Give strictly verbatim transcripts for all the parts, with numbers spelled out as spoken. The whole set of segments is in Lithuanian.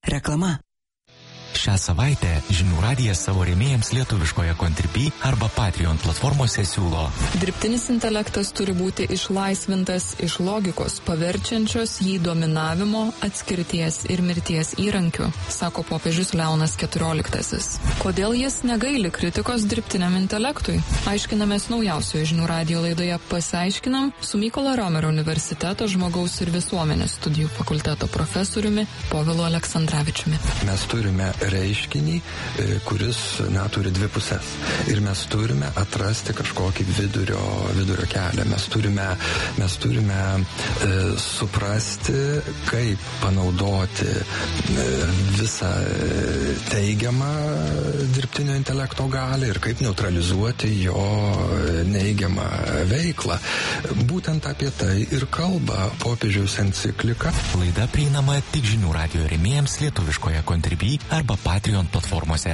Reklama. Šią savaitę Žinių radijas savo rėmėjams lietuviškoje Contribui arba Patreon platformose siūlo. Dirbtinis intelektas turi būti išlaisvintas iš logikos, paverčiančios jį dominavimo, atskirties ir mirties įrankiu, sako popiežius Leonas keturioliktasis. Kodėl jis negaili kritikos dirbtiniam intelektui? Aiškinamės naujausioje Žinių radijo laidoje Pasiaiškinam su Mykolo Romerio universiteto žmogaus ir visuomenės studijų fakulteto profesoriumi Povilu Aleksandravičiumi. Mes turime reiškinį, kuris na, turi dvi pusės. Ir mes turime atrasti kažkokį vidurio, vidurio kelią. Mes turime, mes turime e, suprasti, kaip panaudoti e, visą teigiamą dirbtinio intelekto galią ir kaip neutralizuoti jo neigiamą veiklą. Būtent apie tai ir kalba popiežiaus enciklika. Laida prieinama tik Žinių radijo rėmėjams lietuviškoje Contribui arba Patreon platformose.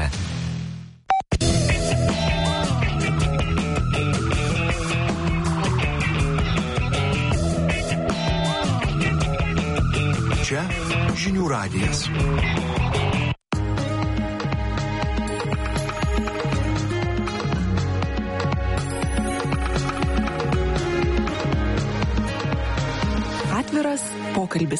Čia Žinių radijas. Atviras pokalbis.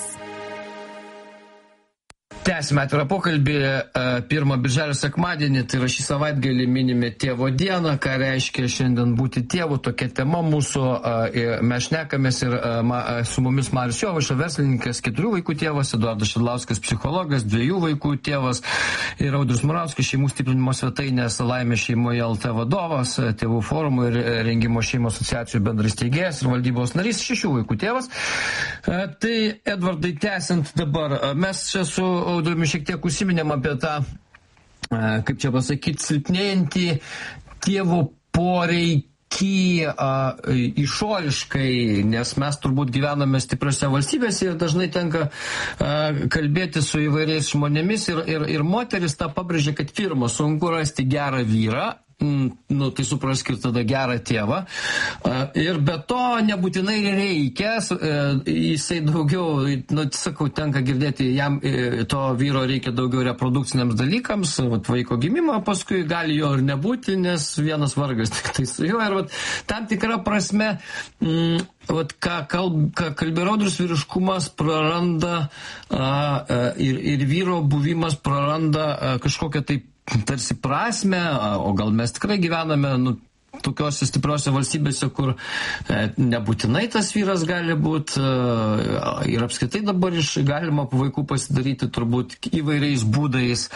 Tęsime atvirą pokalbį. Pirmą birželio sekmadienį, tai yra šį savaitgalį minime tėvo dieną, ką reiškia šiandien būti tėvu, tokia tema mūsų. Mes šnekamės ir su mumis Marius Jovaiša, verslininkas, keturių vaikų tėvas, Eduardas Šidlauskas, psichologas, dviejų vaikų tėvas ir Audrius Murauskas, šeimų stiprinimo svetainės Laimė šeimoje L T vadovas, tėvų forumo ir rengimo šeimų asociacijų bendrasteigėjas ir valdybos narys, šešių vaikų tėvas. Tai, Edvardai, tęsiant dabar, mes čia su Audriumi šiek tiek užsiminėm apie tą, kaip čia pasakyti, silpnėjantį tėvų poreikį a, išoriškai, nes mes turbūt gyvename stipriose valstybėse ir dažnai tenka a, kalbėti su įvairiais žmonėmis ir, ir, ir moteris tą pabrėžia, kad pirma, sunku rasti gerą vyrą. Nu, tai suprask ir tada gerą tėvą. Ir be to nebūtinai reikia, jisai daugiau, nu, sakau, tenka girdėti, jam to vyro reikia daugiau reprodukciniams dalykams, vat, vaiko gimimo, paskui gali jo ir nebūti, nes vienas vargas tik tai su juo. Ir vat, tam tikra prasme, mm, vat, ką, kalb, ką kalbė Audrius, vyriškumas praranda a, a, ir, ir vyro buvimas praranda a, kažkokią taip tarsi prasme, o gal mes tikrai gyvename nu, tokiose stipriose valstybėse, kur e, nebūtinai tas vyras gali būti e, ir apskritai dabar iš galima vaikų pasidaryti turbūt įvairiais būdais.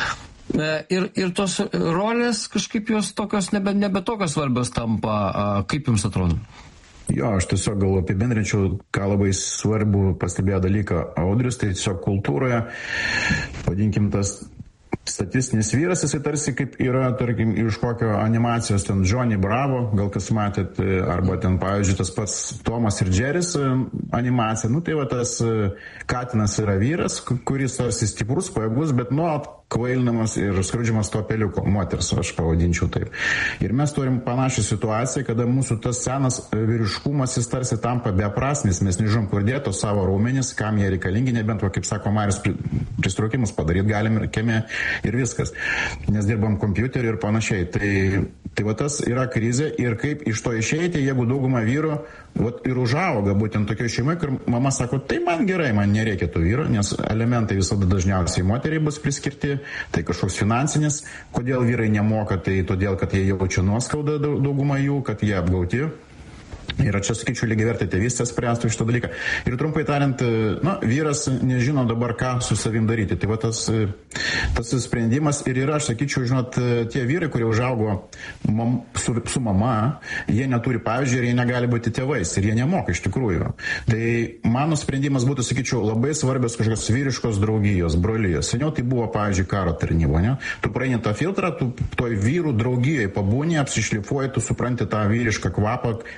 E, ir, ir tos rolės kažkaip jos tokios nebe, nebe tokios svarbios tampa. A, kaip jums atrodo? Jo, aš tiesiog gal apibendrinčiau, ką labai svarbu pastebėjo dalyką Audrius, tai tiesiog kultūroje, vadinkim tas statistinis vyras, jisai tarsi kaip yra, tarkim, iš kokio animacijos, ten Johnny Bravo, gal kas matėt, arba ten, pavyzdžiui, tas pats Tomas ir Džeris animacija, nu tai va tas katinas yra vyras, kuris tarsi stiprus, pajėgus, bet nuolat kvailinamas ir skrudžiamas to peliuko, moters, aš pavadinčiau taip. Ir mes turim panašią situaciją, kada mūsų tas senas vyriškumas, jis tarsi tampa beprasmis, mes nežinom, kur dėto savo raumenis, kam jie reikalingi, nebent, va, kaip sako Marius, pristraukimus padaryti galim ir kieme ir viskas, nes dirbam kompiuteriu ir panašiai. Tai, tai va tas yra krizė ir kaip iš to išeiti, jeigu dauguma vyrų va, ir užauga būtent tokio šeimai, kur mama sako, tai man gerai, man nereikia tų vyrų, nes elementai visada dažniausiai moteriai bus priskirti, tai kažkoks finansinis, kodėl vyrai nemoka, tai todėl, kad jie jaučia nuoskaudą daugumą jų, kad jie apgauti. Ir čia, sakyčiau, lygiai vertai tėvystė spręstų šitą dalyką. Ir trumpai tariant, na, vyras nežino dabar, ką su savim daryti. Tai va tas, tas sprendimas ir yra, aš sakyčiau, žinot, tie vyrai, kurie užaugo mam, su, su mama, jie neturi pavyzdžių ir jie negali būti tėvais. Ir jie nemoka iš tikrųjų. Tai mano sprendimas būtų, sakyčiau, labai svarbios kažkokios vyriškos draugijos, brolijos. Seniau tai buvo, pavyzdžiui, karo tarnyba, ne? Tu praeini tą filtrą, tu toj vyrų draugijoje pabūni, apsišlifuoji, tu supranti tą vyrišką kvapą, charakterį,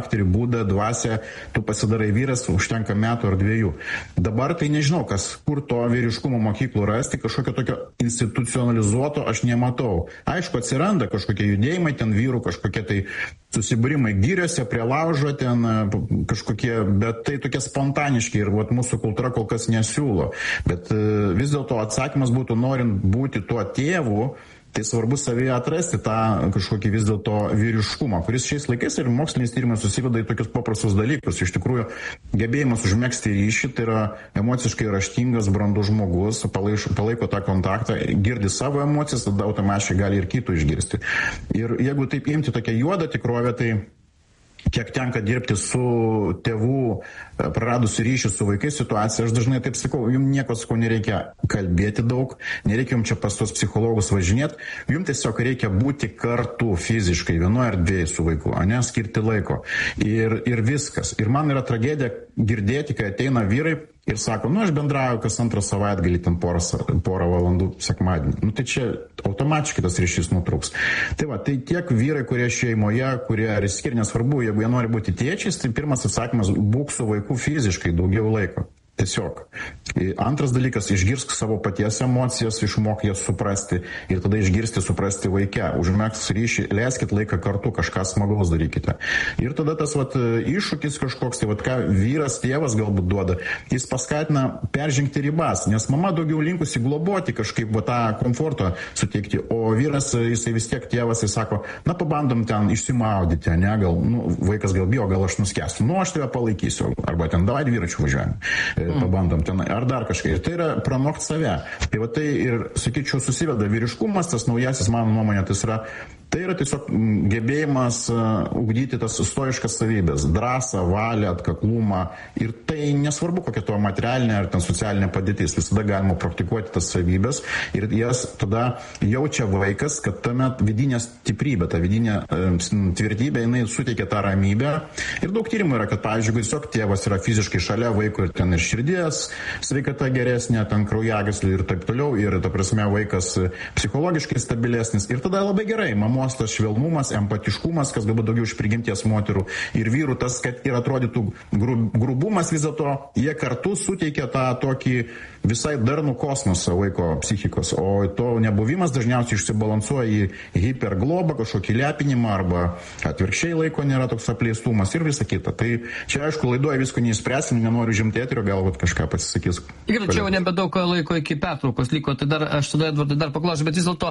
charakterį, būdą, dvasią, tu pasidarai vyras, užtenka metų ar dviejų. Dabar tai nežinau, kas, kur to vyriškumo mokyklų rasti, kažkokio tokio institucionalizuoto aš nematau. Aišku, atsiranda kažkokie judėjimai, ten vyrų kažkokie tai susibūrimai gyriuose, prie laužo, ten kažkokie, bet tai tokie spontaniški ir vat, mūsų kultūra kol kas nesiūlo. Bet vis dėlto atsakymas būtų, norint būti tuo tėvu, tai svarbu savyje atrasti tą kažkokį vis dėlto vyriškumą, kuris šiais laikais ir moksliniais tyrimais susiveda į tokius paprastus dalykus. Iš tikrųjų, gebėjimas užmegzti ryšį, tai yra emociškai raštingas, brandus žmogus, palaiko, palaiko tą kontaktą, girdi savo emocijas, tada automatiškai gali ir kitų išgirsti. Ir jeigu taip imti tokią juodą tikrovę, tai kiek tenka dirbti su tėvų praradusių ryšių su vaikais situacija, aš dažnai taip sakau, jums nieko sakau nereikia kalbėti daug, nereikia jums čia pas tos psichologus važinėti, jums tiesiog reikia būti kartu fiziškai, vienoje erdvėje su vaiku, o ne skirti laiko. Ir, ir viskas. Ir man yra tragedija girdėti, kai ateina vyrai ir sako, nu aš bendrauju kas antrą savaitgalį, ten porą, porą valandų sekmadienį. Nu tai čia automatiškai tas ryšys nutrūks. Tai va, tai tiek vyrai, kurie šeimoje, kurie ir skiria, nesvarbu, jeigu jie nori būti tėčiais, tai pirmas atsakymas, būk su vaiku fiziškai daugiau laiko. Tiesiog. Antras dalykas, išgirsk savo paties emocijas, išmok jas suprasti ir tada išgirsti, suprasti vaikę. Užmegzk ryšį, leiskit laiką kartu, kažką smagaus darykite. Ir tada tas vat, iššūkis kažkoks, tai vat, ką vyras, tėvas galbūt duoda, jis paskatina peržengti ribas, nes mama daugiau linkusi globoti kažkaip va, tą komfortą suteikti, o vyras, jisai vis tiek tėvas, jis sako, na pabandom ten išsimaudyti, ne, gal, nu, vaikas gal bijo, gal aš nuskęsiu, nu aš tave palaikysiu, arba ten davai dviračių važiuojam. Pabandom ten, ar dar kažkai. Ir tai yra pranokti save. Tai va tai ir, sakyčiau, susiveda vyriškumas, tas naujasis, mano nuomonė, tai yra, tai yra tiesiog gebėjimas uh, ugdyti tas stoiškas savybės, drąsą, valią, atkaklumą. Ir tai nesvarbu, kokia to materialinė ar ten socialinė padėtis. Visada galima praktikuoti tas savybės ir jas tada jaučia vaikas, kad tame vidinė stiprybė, ta vidinė uh, tvirtybė, jinai suteikia tą ramybę. Ir daug tyrimų yra, kad, pavyzdžiui, tiesiog tėvas yra fiziškai šalia vaiko ir ten ir širdies sveikata geresnė, ten kraujagyslių ir taip toliau, ir ta prasme vaikas psichologiškai stabilesnis. Ir tada labai gerai, mamos tas švelnumas, empatiškumas, kas galbūt daugiau iš prigimties moterų ir vyrų, tas, kad ir atrodytų grubumas vis dėlto, jie kartu suteikia tą tokį visai darnų kosmosą vaiko psichikos, o to nebuvimas dažniausiai išsibalansuoja į hiperglobą, kažkokį lepinimą arba atvirkščiai laiko nėra toks apleistumas ir visa kita. Tai čia aišku laidoje visko neįspręsim, nenoriu žimti eterio, galbūt kažką pasisakys. Ir čia jau nebedaug laiko iki pertraukos liko, tai dar aš tada Edvardai dar paklausiu, bet vis dėlto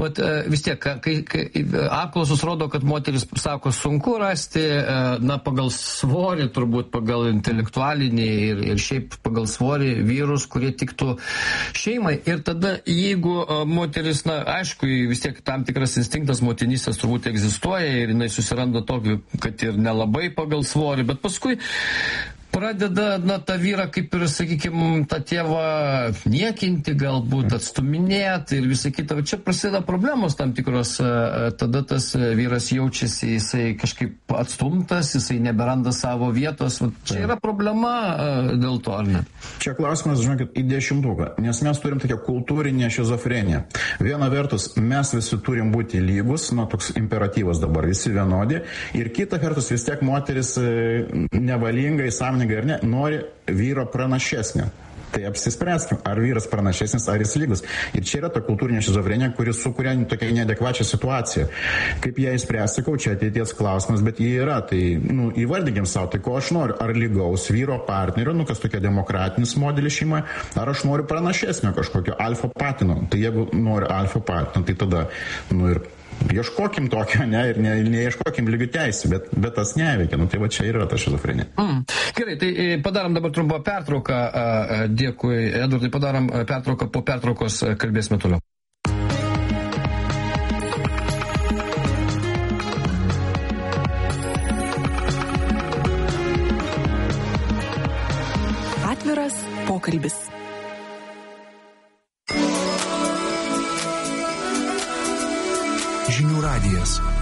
vis tiek, kai, kai apklausos rodo, kad moteris sako sunku rasti, na pagal svorį turbūt, pagal intelektualinį ir, ir šiaip pagal svorį vyrus, kurie tiktų šeimai. Ir tada, jeigu moteris, na, aišku, vis tiek tam tikras instinktas motinystės turbūt egzistuoja ir jinai susiranda tokį, kad ir nelabai pagal svorį, bet paskui pradeda, na, tą vyrą, kaip ir, sakykime, tą tėvą niekinti, galbūt atstuminėti ir visą kitą. Čia prasideda problemos tam tikros, tada tas vyras jaučiasi, jisai kažkaip atstumtas, jisai neberanda savo vietos. Čia yra problema dėl to, ar ne? Čia klausimas, žinokit, į dešimtuką, nes mes turim tokią kultūrinę šizofreniją. Viena vertus, mes visi turim būti lygus, na, toks imperatyvas dabar, visi vienodi, ir kita vertus, vis tiek moteris nevalingai, sąmoningai ar ne, nori vyro pranašesnio. Tai apsispręskim, ar vyras pranašesnis, ar jis lygus. Ir čia yra ta kultūrinė šizofrenija, kuris sukuria tokią neadekvačią situaciją. Kaip ją įspręsti, sakau, čia ateities klausimas, bet jie yra. Tai, nu, įvardykim savo, tai ko aš noriu. Ar lygaus vyro partnerio, nu, kas tokia demokratinis modelis šeimoje, ar aš noriu pranašesnio kažkokio alfa patino. Tai jeigu noriu alfa patino, tai tada, nu, ir ieškokim tokio, ne, ir ne, neieškokim lygių teisų, bet, bet tas neveikia. Nu, tai va čia yra ta šizofrenija. Mm. Gerai, tai padarom dabar trumpą pertrauką. Dėkui, Edvardai, padarom pertrauką, po pertraukos kalbėsime toliau. Atviras pokalbis. Žinių radijas.